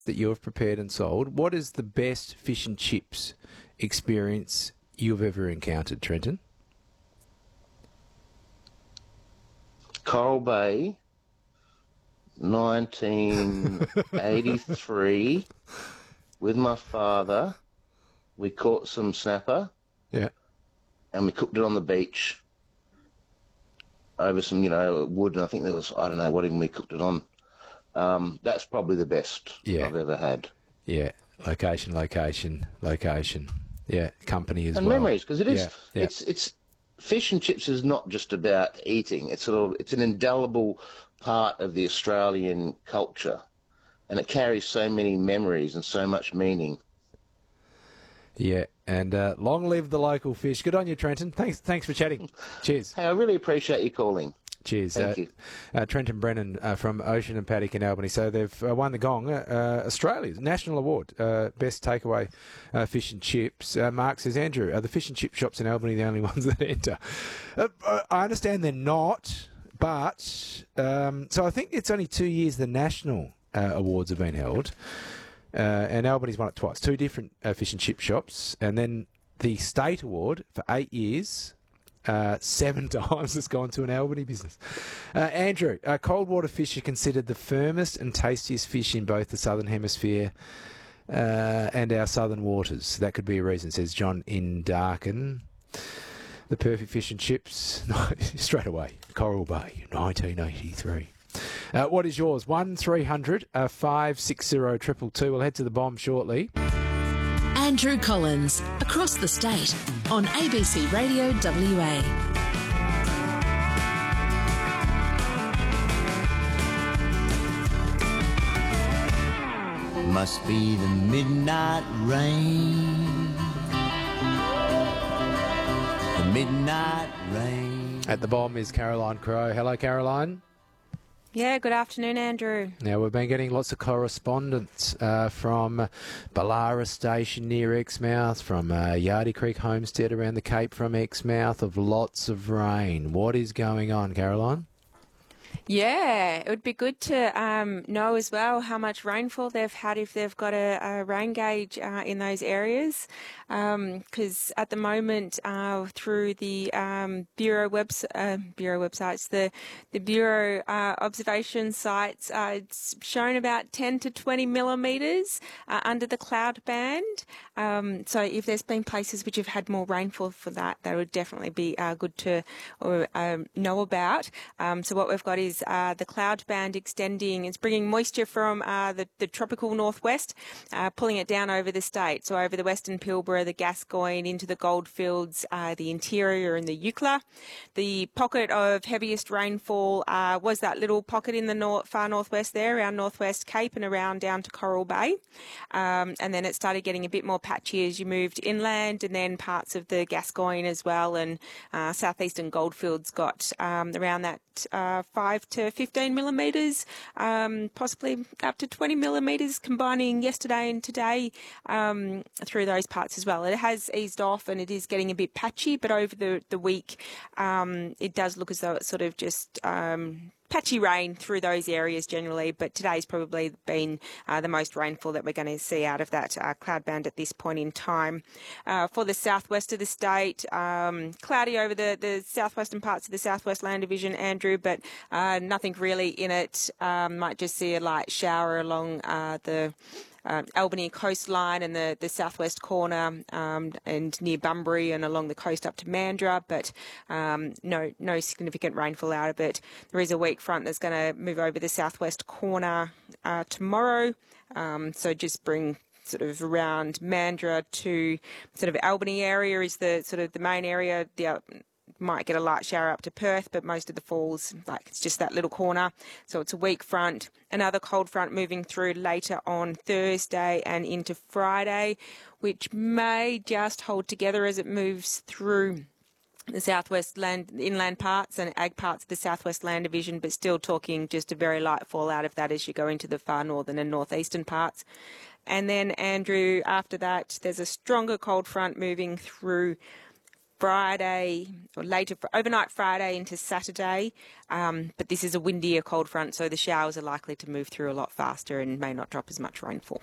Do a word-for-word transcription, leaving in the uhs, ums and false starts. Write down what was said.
that you have prepared and sold, what is the best fish and chips experience you've ever encountered, Trenton? Coral Bay, nineteen eighty-three, with my father. We caught some snapper. Yeah. And we cooked it on the beach over some, you know, wood, and I think there was, I don't know what even we cooked it on. Um, that's probably the best Yeah. I've ever had. Yeah. Location, location, location. Yeah. Company as and well. And memories, because it is, yeah. Yeah. it's, it's, fish and chips is not just about eating. It's sort of, it's an indelible part of the Australian culture, and it carries so many memories and so much meaning. Yeah, and uh, long live the local fish. Good on you, Trenton. Thanks thanks for chatting. Cheers. Hey, I really appreciate you calling. Cheers. Thank uh, you. Uh, Trenton Brennan uh, from Ocean and Paddock in Albany. So they've uh, won the Gong, uh, Australia's National Award, uh, Best Takeaway uh, Fish and Chips. Uh, Mark says, Andrew, are the fish and chip shops in Albany the only ones that enter? Uh, I understand they're not, but... Um, so I think it's only two years the National uh, Awards have been held. Uh, and Albany's won it twice, two different uh, fish and chip shops, and then the State Award for eight years, uh, seven times it's gone to an Albany business. Uh, Andrew, uh, cold water fish are considered the firmest and tastiest fish in both the Southern Hemisphere uh, and our southern waters. That could be a reason, says John in Darkin. The perfect fish and chips, straight away, Coral Bay, nineteen eighty-three. Uh, what is yours? one three hundred five six zero two two two. We'll head to the bomb shortly. Andrew Collins, across the state, on A B C Radio W A. Must be the midnight rain. The midnight rain. At the bomb is Caroline Crowe. Hello, Caroline. Yeah, good afternoon, Andrew. Now, we've been getting lots of correspondence uh, from Ballara Station near Exmouth, from uh, Yardie Creek Homestead around the Cape from Exmouth, of lots of rain. What is going on, Caroline? Yeah, it would be good to um, know as well how much rainfall they've had if they've got a, a rain gauge uh, in those areas. Because um, at the moment, uh, through the um, Bureau webs uh, Bureau websites, the the Bureau uh, observation sites, uh, it's shown about ten to twenty millimetres uh, under the cloud band. Um, so if there's been places which have had more rainfall for that, that would definitely be uh, good to or, um, know about. Um, so what we've got is uh, the cloud band extending. It's bringing moisture from uh, the, the tropical northwest, uh, pulling it down over the state. So over the Western Pilbara, the Gascoyne, into the Goldfields, uh, the interior and the Eucla. The pocket of heaviest rainfall uh, was that little pocket in the north, far northwest there, around Northwest Cape and around down to Coral Bay. Um, and then it started getting a bit more patchy as you moved inland, and then parts of the Gascoyne as well, and uh, southeastern Goldfields got um, around that uh, five to fifteen millimetres, um, possibly up to twenty millimetres, combining yesterday and today um, through those parts as well. It has eased off and it is getting a bit patchy, but over the, the week um, it does look as though it's sort of just um, patchy rain through those areas generally, but today's probably been uh, the most rainfall that we're going to see out of that uh, cloud band at this point in time. Uh, for the southwest of the state, um, cloudy over the, the southwestern parts of the Southwest Land Division, Andrew, but uh, nothing really in it. Um, might just see a light shower along uh, the Uh, Albany coastline and the, the southwest corner um, and near Bunbury and along the coast up to Mandurah, but um, no no significant rainfall out of it. There is a weak front that's going to move over the southwest corner uh, tomorrow, um, so just bring sort of around Mandurah to sort of Albany area is the sort of the main area. The uh, might get a light shower up to Perth, but most of the falls, like it's just that little corner. So it's a weak front. Another cold front moving through later on Thursday and into Friday, which may just hold together as it moves through the southwest land, inland parts and ag parts of the Southwest Land Division, but still talking just a very light fall out of that as you go into the far northern and northeastern parts. And then, Andrew, after that, there's a stronger cold front moving through Friday or later, overnight Friday into Saturday. Um, but this is a windier cold front, so the showers are likely to move through a lot faster and may not drop as much rainfall.